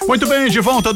Muito bem, de volta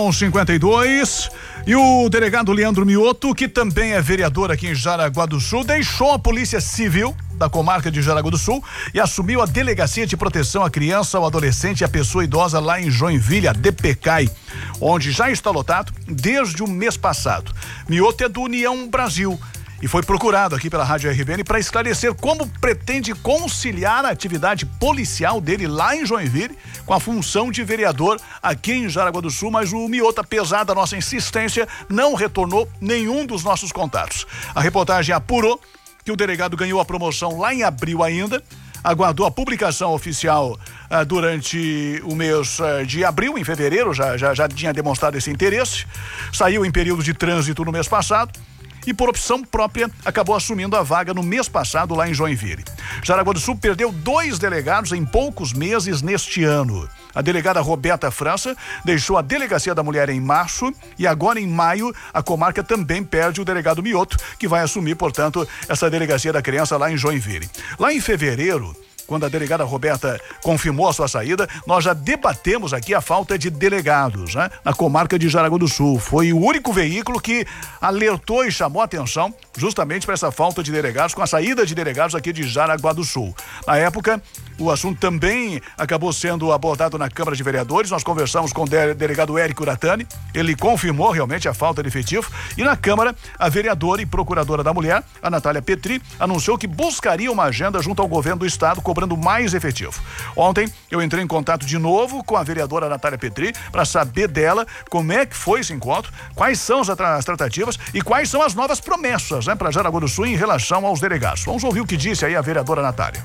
12h52. E o delegado Leandro Mioto, que também é vereador aqui em Jaraguá do Sul, deixou a Polícia Civil da comarca de Jaraguá do Sul e assumiu a Delegacia de Proteção à Criança, ao Adolescente e à Pessoa Idosa lá em Joinville, a DPCAI, onde já está lotado desde o mês passado. Mioto é do União Brasil e foi procurado aqui pela Rádio RBN para esclarecer como pretende conciliar a atividade policial dele lá em Joinville com a função de vereador aqui em Jaraguá do Sul, mas o Mioto, apesar da nossa insistência, não retornou nenhum dos nossos contatos. A reportagem apurou que o delegado ganhou a promoção lá em abril ainda, aguardou a publicação oficial durante o mês de abril, em fevereiro, já tinha demonstrado esse interesse, saiu em período de trânsito no mês passado e por opção própria acabou assumindo a vaga no mês passado lá em Joinville. Jaraguá do Sul perdeu 2 delegados em poucos meses neste ano. A delegada Roberta França deixou a Delegacia da Mulher em março e agora em maio a comarca também perde o delegado Mioto, que vai assumir, portanto, essa Delegacia da Criança lá em Joinville. Lá em fevereiro, quando a delegada Roberta confirmou a sua saída, nós já debatemos aqui a falta de delegados, né, na comarca de Jaraguá do Sul. Foi o único veículo que alertou e chamou a atenção justamente para essa falta de delegados, com a saída de delegados aqui de Jaraguá do Sul. Na época, o assunto também acabou sendo abordado na Câmara de Vereadores. Nós conversamos com o delegado Érico Uratani, ele confirmou realmente a falta de efetivo, e na Câmara, a vereadora e procuradora da Mulher, a Natália Petri, anunciou que buscaria uma agenda junto ao governo do estado, cobrando mais efetivo. Ontem, eu entrei em contato de novo com a vereadora Natália Petri para saber dela como é que foi esse encontro, quais são as tratativas e quais são as novas promessas, né, para Jaraguá do Sul em relação aos delegados. Vamos ouvir o que disse aí a vereadora Natália.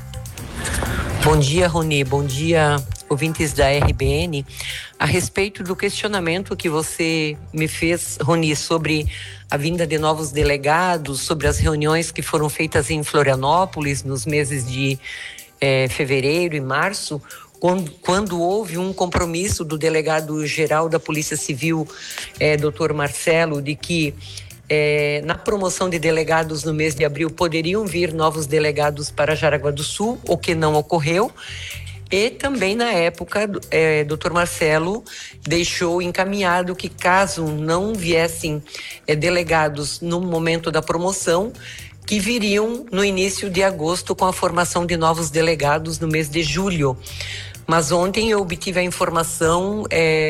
Bom dia, Rony. Bom dia, ouvintes da RBN. A respeito do questionamento que você me fez, Rony, sobre a vinda de novos delegados, sobre as reuniões que foram feitas em Florianópolis nos meses de fevereiro e março, quando houve um compromisso do delegado-geral da Polícia Civil, Dr. Marcelo, de que na promoção de delegados no mês de abril poderiam vir novos delegados para Jaraguá do Sul, o que não ocorreu. E também na época, Dr. Marcelo deixou encaminhado que caso não viessem delegados no momento da promoção, que viriam no início de agosto com a formação de novos delegados no mês de julho. Mas ontem eu obtive a informação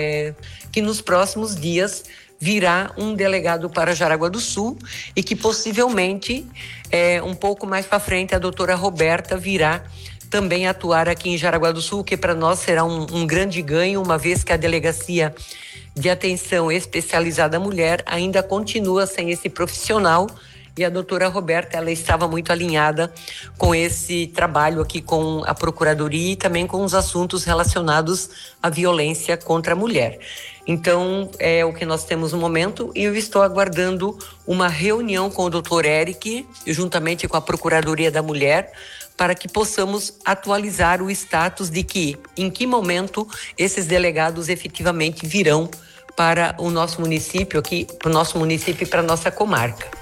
que nos próximos dias virá um delegado para Jaraguá do Sul e que possivelmente, um pouco mais para frente, a doutora Roberta virá também atuar aqui em Jaraguá do Sul, que para nós será um grande ganho, uma vez que a Delegacia de Atenção Especializada à Mulher ainda continua sem esse profissional. E a doutora Roberta, ela estava muito alinhada com esse trabalho aqui com a Procuradoria e também com os assuntos relacionados à violência contra a mulher. Então, é o que nós temos no momento e eu estou aguardando uma reunião com o doutor Eric, juntamente com a Procuradoria da Mulher, para que possamos atualizar o status de em que momento esses delegados efetivamente virão para o nosso município aqui, para o nosso município e para a nossa comarca.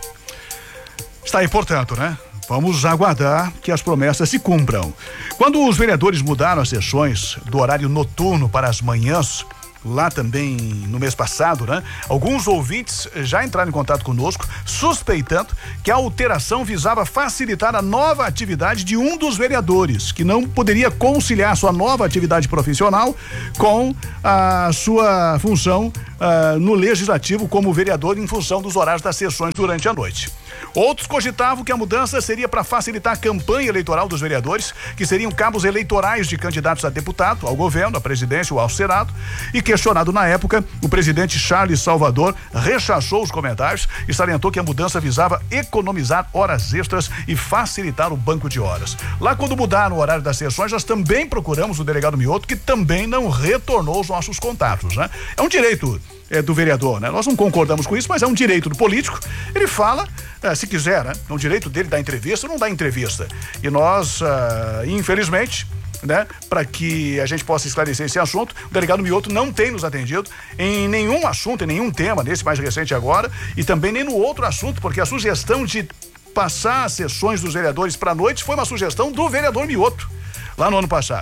Está aí, portanto, né? Vamos aguardar que as promessas se cumpram. Quando os vereadores mudaram as sessões do horário noturno para as manhãs, lá também no mês passado, né? Alguns ouvintes já entraram em contato conosco, suspeitando que a alteração visava facilitar a nova atividade de um dos vereadores, que não poderia conciliar sua nova atividade profissional com a sua função no legislativo como vereador em função dos horários das sessões durante a noite. Outros cogitavam que a mudança seria para facilitar a campanha eleitoral dos vereadores, que seriam cabos eleitorais de candidatos a deputado, ao governo, à presidência ou ao Senado. E questionado na época, o presidente Charles Salvador rechaçou os comentários e salientou que a mudança visava economizar horas extras e facilitar o banco de horas. Lá quando mudaram o horário das sessões, nós também procuramos o delegado Mioto, que também não retornou os nossos contatos, né? É um direito do vereador, né? Nós não concordamos com isso, mas é um direito do político. Ele fala, se quiser, né? É um direito dele dar entrevista ou não dar entrevista. E nós, infelizmente, né, para que a gente possa esclarecer esse assunto, o delegado Mioto não tem nos atendido em nenhum assunto, em nenhum tema, nesse mais recente agora, e também nem no outro assunto, porque a sugestão de passar as sessões dos vereadores para a noite foi uma sugestão do vereador Mioto, lá no ano passado.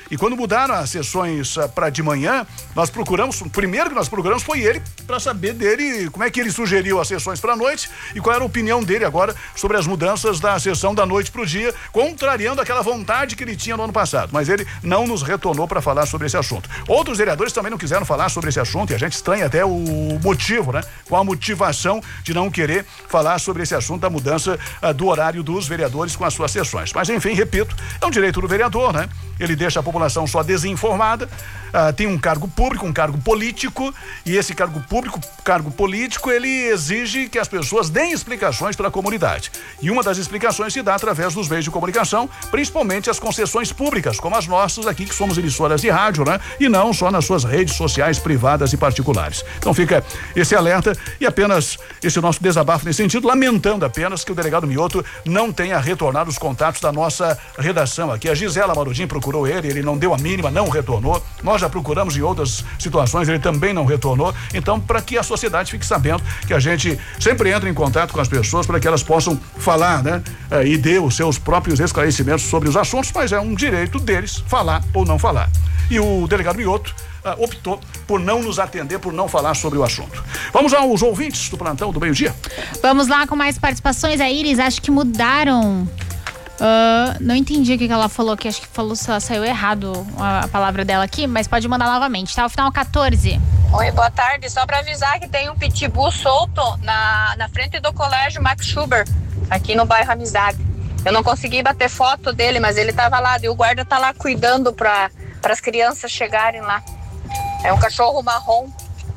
E quando mudaram as sessões para de manhã, nós procuramos, o primeiro que nós procuramos foi ele, para saber dele como é que ele sugeriu as sessões para a noite e qual era a opinião dele agora sobre as mudanças da sessão da noite para o dia, contrariando aquela vontade que ele tinha no ano passado. Mas ele não nos retornou para falar sobre esse assunto. Outros vereadores também não quiseram falar sobre esse assunto e a gente estranha até o motivo, né? Qual a motivação de não querer falar sobre esse assunto da mudança do horário dos vereadores com as suas sessões. Mas enfim, repito, é um direito do vereador, né? Ele deixa a população só desinformada, tem um cargo público, um cargo político, e esse cargo público, cargo político, ele exige que as pessoas deem explicações para a comunidade. E uma das explicações se dá através dos meios de comunicação, principalmente as concessões públicas, como as nossas aqui, que somos emissoras de rádio, né? E não só nas suas redes sociais privadas e particulares. Então fica esse alerta e apenas esse nosso desabafo nesse sentido, lamentando apenas que o delegado Mioto não tenha retornado os contatos da nossa redação aqui. A Gisela Marudim procurou ele não deu a mínima, não retornou. Nós já procuramos em outras situações, ele também não retornou. Então, para que a sociedade fique sabendo que a gente sempre entra em contato com as pessoas para que elas possam falar, né? E dê os seus próprios esclarecimentos sobre os assuntos, mas é um direito deles falar ou não falar. E o delegado Mioto optou por não nos atender, por não falar sobre o assunto. Vamos aos ouvintes do plantão do meio-dia? Vamos lá com mais participações. A Iris, acho que mudaram. Não entendi o que ela falou aqui, acho que saiu errado a palavra dela aqui, mas pode mandar novamente, tá? O final 14. Oi, boa tarde. Só para avisar que tem um pitbull solto na frente do colégio Max Schubert, aqui no bairro Amizade. Eu não consegui bater foto dele, mas ele tava lá e o guarda tá lá cuidando para as crianças chegarem lá. É um cachorro marrom.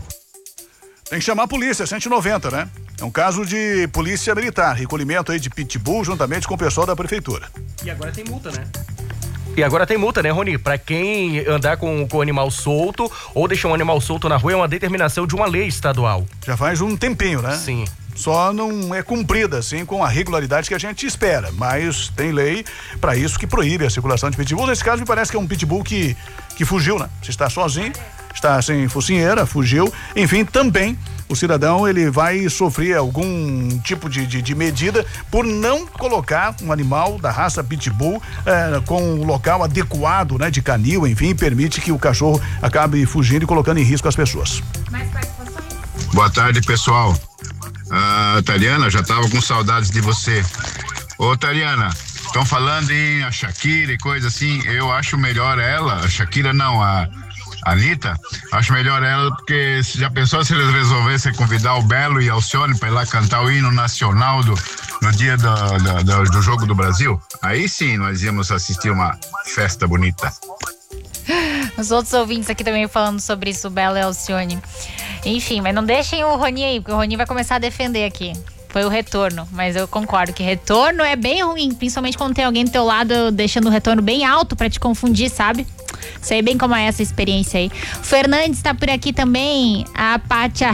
Tem que chamar a polícia, 190, né? É um caso de polícia militar, recolhimento aí de pitbull juntamente com o pessoal da prefeitura. E agora tem multa, né? Rony? Pra quem andar com o animal solto ou deixar um animal solto na rua é uma determinação de uma lei estadual. Já faz um tempinho, né? Sim. Só não é cumprida, assim, com a regularidade que a gente espera, mas tem lei para isso que proíbe a circulação de pitbull. Nesse caso, me parece que é um pitbull que fugiu, né? Se está sozinho, está sem focinheira, fugiu. Enfim, também o cidadão, ele vai sofrer algum tipo de medida por não colocar um animal da raça pitbull com um local adequado, né? De canil, enfim, permite que o cachorro acabe fugindo e colocando em risco as pessoas. Boa tarde, pessoal. Tariana, já tava com saudades de você. Ô, Tariana, estão falando em a Shakira e coisa assim, eu acho melhor ela, a Shakira não, a Anitta, acho melhor ela, porque já pensou se eles resolvessem convidar o Belo e Alcione para ir lá cantar o hino nacional no dia do Jogo do Brasil? Aí sim nós íamos assistir uma festa bonita. Os outros ouvintes aqui também falando sobre isso, o Belo e Alcione. Enfim, mas não deixem o Rony aí, porque o Rony vai começar a defender aqui. Foi o retorno, mas eu concordo que retorno é bem ruim, principalmente quando tem alguém do teu lado deixando o retorno bem alto pra te confundir, sabe? Sei bem como é essa experiência aí. O Fernandes tá por aqui também. Pachá.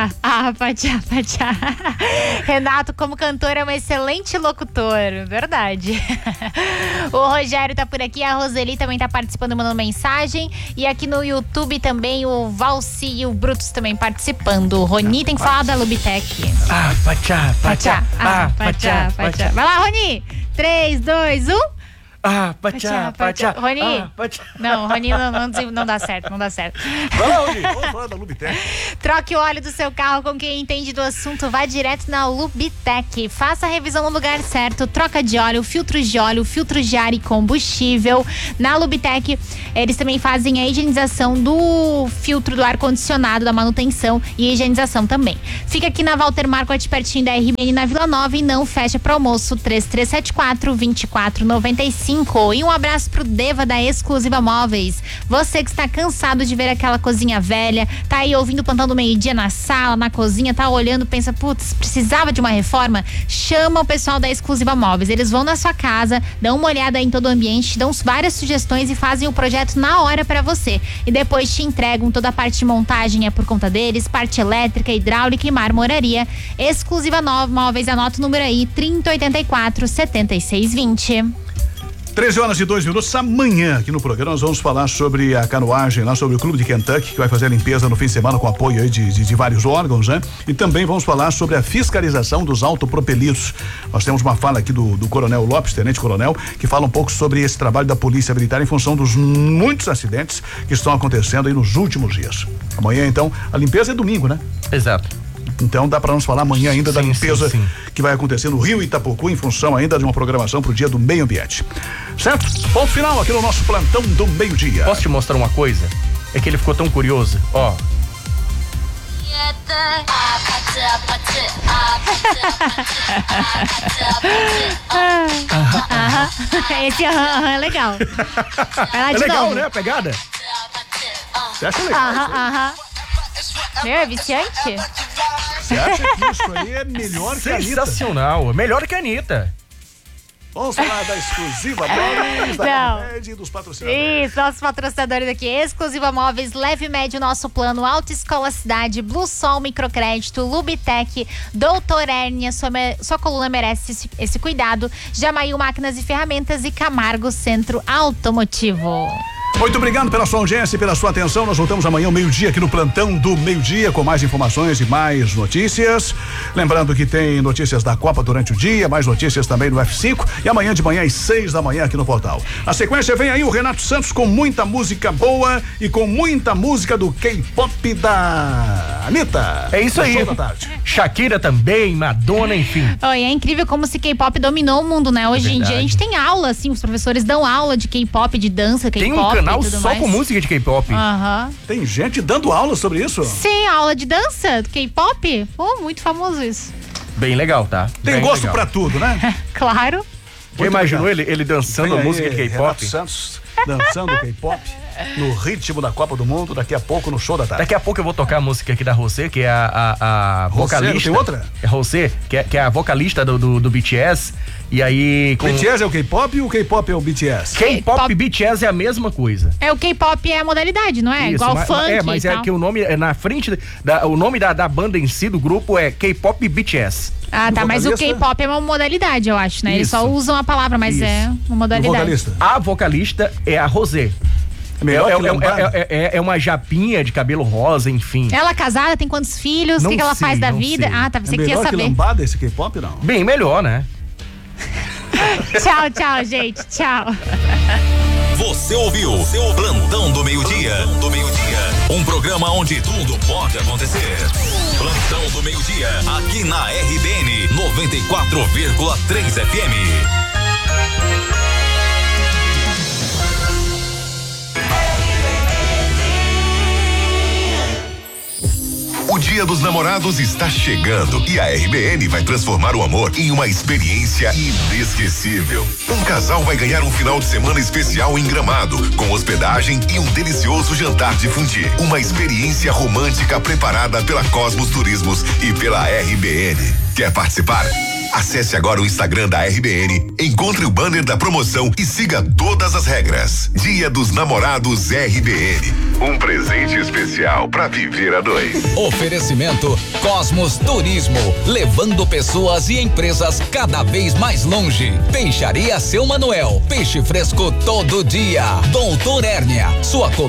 Renato, como cantor, é um excelente locutor. Verdade. O Rogério tá por aqui. A Roseli também tá participando, mandando mensagem. E aqui no YouTube também o Valci e o Brutus também participando. O Rony tem que falar da Lubitec. Pachá. Vai lá, Rony. 3, 2, 1. Pachá. Rony. Não, Rony não dá certo, Vai lá, Rony, vamos falar da Lubitec. Troque o óleo do seu carro com quem entende do assunto, vá direto na Lubitec. Faça a revisão no lugar certo, troca de óleo, filtros de ar e combustível. Na Lubitec, eles também fazem a higienização do filtro do ar-condicionado, da manutenção e higienização também. Fica aqui na Walter Marquardt, pertinho da RBN na Vila Nova e não fecha para almoço, 3374-2495. E um abraço pro Deva da Exclusiva Móveis. Você que está cansado de ver aquela cozinha velha, tá aí ouvindo o plantão do meio-dia na sala, na cozinha, tá olhando, pensa, putz, precisava de uma reforma? Chama o pessoal da Exclusiva Móveis. Eles vão na sua casa, dão uma olhada em todo o ambiente, dão várias sugestões e fazem o projeto na hora para você. E depois te entregam toda a parte de montagem, é por conta deles, parte elétrica, hidráulica e marmoraria. Exclusiva Móveis, anota o número aí, 3084-7620. 13h02. Amanhã, aqui no programa, nós vamos falar sobre a canoagem lá, sobre o Clube de Kentucky, que vai fazer a limpeza no fim de semana com apoio aí de vários órgãos, né? E também vamos falar sobre a fiscalização dos autopropelidos. Nós temos uma fala aqui do Coronel Lopes, Tenente Coronel, que fala um pouco sobre esse trabalho da Polícia Militar em função dos muitos acidentes que estão acontecendo aí nos últimos dias. Amanhã, então, a limpeza é domingo, né? Exato. Então dá para nós falar amanhã ainda da limpeza que vai acontecer no Rio Itapocu em função ainda de uma programação pro Dia do Meio Ambiente. Certo? Ponto final aqui no nosso plantão do meio-dia. Posso te mostrar uma coisa? É que ele ficou tão curioso. Ó. Esse é legal. Vai lá de legal, novo. né? A pegada? Você acha legal? Meu, é viciante? Você acha que isso aí é melhor que a Anitta? Sensacional. Melhor que a Anitta. Vamos falar da Exclusiva Móveis, da Remédio e dos patrocinadores. Isso, nossos patrocinadores aqui, Exclusiva Móveis, Leve e Médio, nosso plano, Autoescola Cidade, Blue Sol Microcrédito, Lubitec, Doutor Hérnia, sua coluna merece esse cuidado, Jamail Máquinas e Ferramentas e Camargo Centro Automotivo. Muito obrigado pela sua audiência e pela sua atenção. Nós voltamos amanhã ao meio-dia aqui no Plantão do Meio-Dia com mais informações e mais notícias. Lembrando que tem notícias da Copa durante o dia, mais notícias também no F5 e amanhã de manhã às 6 da manhã aqui no portal. A sequência vem aí o Renato Santos com muita música boa e com muita música do K-pop da Anitta. É isso aí. Shakira também, Madonna, enfim. É incrível como se K-pop dominou o mundo, né? Hoje em dia a gente tem aula, assim, os professores dão aula de K-pop, de dança, K-pop. Tem um canal só mais. com música de K-pop. Tem gente dando aula sobre isso? Sim, aula de dança do K-pop. Pô, muito famoso isso. Bem legal, tá? Tem bem gosto legal. pra tudo, né? Claro. Já imaginou ele dançando a música de K-pop? Renato Santos dançando K-pop no ritmo da Copa do Mundo, daqui a pouco no show da tarde. Daqui a pouco eu vou tocar a música aqui da Rosé, que é a vocalista. Tem outra? É Rosé, que é a vocalista do BTS. E aí. BTS é o K-pop e o K-pop é o BTS? K-pop e BTS é a mesma coisa. É, o K-pop é a modalidade, não é? Isso, igual funk. Mas e é tal. que o nome é na frente. O nome da banda em si, do grupo, é K-pop e BTS. Ah, tá, mas o K-pop é uma modalidade, eu acho, né? Eles só usam a palavra, mas é uma modalidade. A vocalista é a Rosé. É uma japinha de cabelo rosa, enfim. Ela casada, tem quantos filhos? O que ela faz da vida? Sei. Ah, tá, você queria melhor saber. Que lambada esse K-pop, não? Bem melhor, né? Tchau, gente. Tchau. Você ouviu seu Plantão do Meio-Dia. Um programa onde tudo pode acontecer. Plantão do Meio-Dia, aqui na RBN 94,3 FM. O Dia dos Namorados está chegando e a RBN vai transformar o amor em uma experiência inesquecível. Um casal vai ganhar um final de semana especial em Gramado, com hospedagem e um delicioso jantar de fundi. Uma experiência romântica preparada pela Cosmos Turismos e pela RBN. Quer participar? Acesse agora o Instagram da RBN, encontre o banner da promoção e siga todas as regras. Dia dos Namorados RBN. Um presente especial para viver a dois. Oferecimento Cosmos Turismo, levando pessoas e empresas cada vez mais longe. Peixaria Seu Manuel, peixe fresco todo dia. Doutor Hérnia, sua coluna